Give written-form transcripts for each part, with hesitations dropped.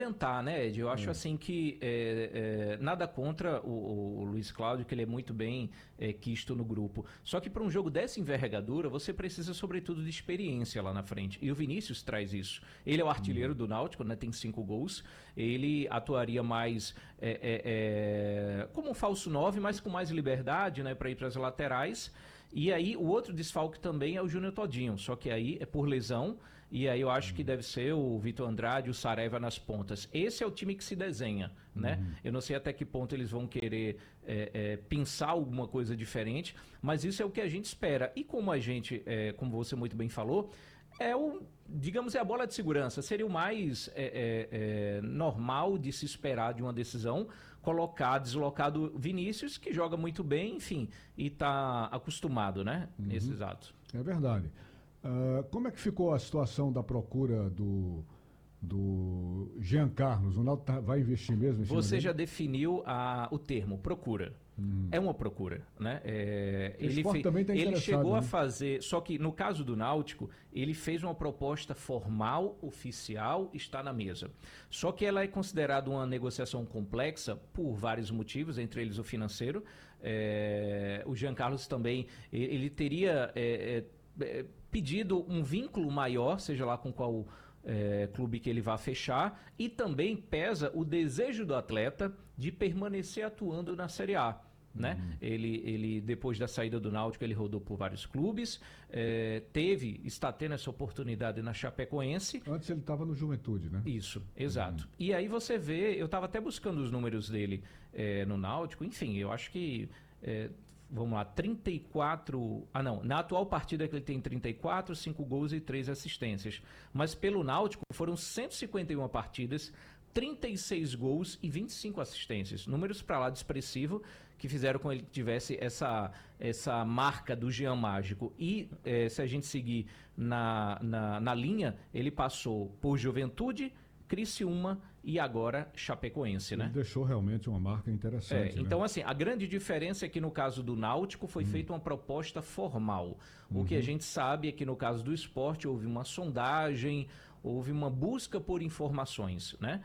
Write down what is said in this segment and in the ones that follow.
tentar, né, Ed? Eu acho assim que nada contra o Luiz Cláudio, que ele é muito bem quisto no grupo. Só que para um jogo dessa envergadura, você precisa, sobretudo, de experiência lá na frente. E o Vinícius traz isso. Ele é o artilheiro do Náutico, né? Tem 5 gols. Ele atuaria mais como um falso 9, mas com mais liberdade, né, para ir para as laterais. E aí o outro desfalque também é o Júnior Todinho, só que aí é por lesão, e aí eu acho que deve ser o Vitor Andrade, o Saraiva nas pontas. Esse é o time que se desenha, né? Eu não sei até que ponto eles vão querer pensar alguma coisa diferente, mas isso é o que a gente espera. E como a gente, como você muito bem falou, digamos, é a bola de segurança. Seria o mais normal de se esperar de uma decisão, deslocado Vinícius, que joga muito bem, enfim, e está acostumado, né, nesses atos. É verdade. Como é que ficou a situação da procura do Jean Carlos? O Náutico vai investir mesmo em cima Você dele? já definiu o termo, procura. É uma procura, né? O Sport também está ele interessado, chegou a né? fazer, só que no caso do Náutico, ele fez uma proposta formal, oficial, está na mesa. Só que ela é considerada uma negociação complexa por vários motivos, entre eles o financeiro. O Jean Carlos também, ele teria pedido um vínculo maior, seja lá com qual clube que ele vá fechar, e também pesa o desejo do atleta de permanecer atuando na Série A. Né? Ele, depois da saída do Náutico, ele rodou por vários clubes, está tendo essa oportunidade na Chapecoense. Antes ele estava no Juventude, né? Isso, exato. E aí você vê, eu estava até buscando os números dele no Náutico, enfim, eu acho que vamos lá, 34... não, na atual partida que ele tem 34, 5 gols e 3 assistências. Mas pelo Náutico foram 151 partidas, 36 gols e 25 assistências. Números para lá de expressivo que fizeram com que ele tivesse essa marca do Jean Mágico. E se a gente seguir na linha, ele passou por Juventude, Criciúma e agora Chapecoense, né? Ele deixou realmente uma marca interessante. Então, né? assim, a grande diferença é que no caso do Náutico foi feita uma proposta formal. O que a gente sabe é que no caso do Sport houve uma sondagem, houve uma busca por informações, né?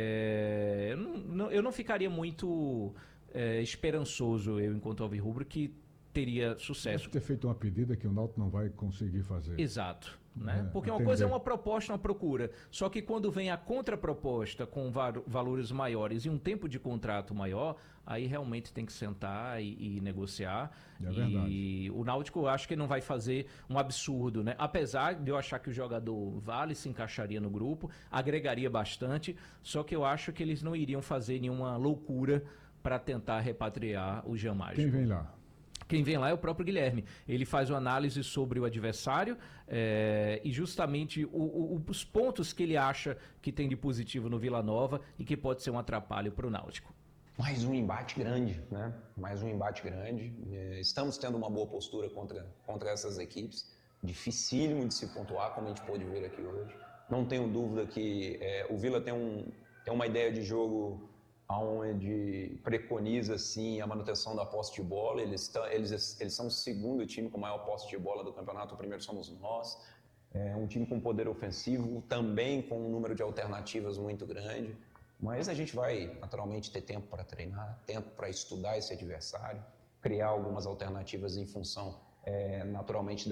Eu não ficaria muito esperançoso, eu, enquanto alvirrubro, que teria sucesso. Deve ter feito uma pedida que o Náutico não vai conseguir fazer. Exato. Né? Porque uma atender. coisa é uma proposta, uma procura. Só que quando vem a contraproposta com valores maiores e um tempo de contrato maior, aí realmente tem que sentar e negociar. É verdade. E o Náutico, eu acho que não vai fazer um absurdo, né? Apesar de eu achar que o jogador vale, se encaixaria no grupo, agregaria bastante, só que eu acho que eles não iriam fazer nenhuma loucura para tentar repatriar o Jean Mágico. Quem vem lá? Quem vem lá é o próprio Guilherme. Ele faz uma análise sobre o adversário e justamente os pontos que ele acha que tem de positivo no Vila Nova e que pode ser um atrapalho para o Náutico. Mais um embate grande, né? Mais um embate grande. Estamos tendo uma boa postura contra essas equipes. Dificílimo de se pontuar, como a gente pôde ver aqui hoje. Não tenho dúvida que o Vila tem uma ideia de jogo onde preconiza sim a manutenção da posse de bola. Eles são o segundo time com maior posse de bola do campeonato, o primeiro somos nós. É um time com poder ofensivo, também com um número de alternativas muito grande. Mas a gente vai naturalmente ter tempo para treinar, tempo para estudar esse adversário, criar algumas alternativas em função naturalmente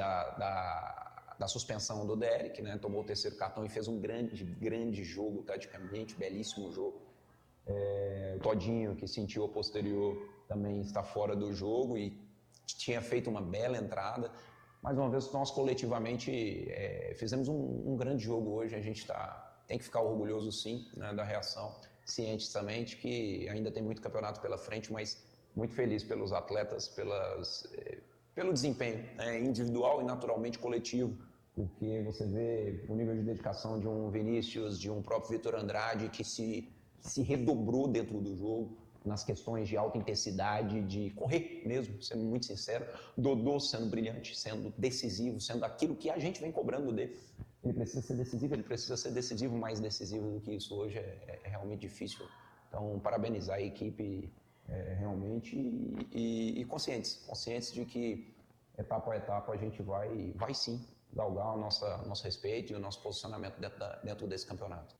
da suspensão do Derek, né? Tomou o terceiro cartão e fez um grande jogo taticamente, belíssimo jogo. O Todinho, que sentiu a posterior, também está fora do jogo e tinha feito uma bela entrada. Mais uma vez, nós coletivamente fizemos um grande jogo hoje. A gente tem que ficar orgulhoso, sim, né, da reação, cientes também de que ainda tem muito campeonato pela frente, mas muito feliz pelos atletas, pelo desempenho individual e naturalmente coletivo, porque você vê o nível de dedicação de um Vinícius, de um próprio Vitor Andrade, que se redobrou dentro do jogo, nas questões de alta intensidade, de correr mesmo, sendo muito sincero. Dodô sendo brilhante, sendo decisivo, sendo aquilo que a gente vem cobrando dele. Ele precisa ser decisivo, mais decisivo do que isso hoje é realmente difícil. Então, parabenizar a equipe realmente e conscientes de que etapa a etapa a gente vai sim galgar o nosso respeito e o nosso posicionamento dentro desse campeonato.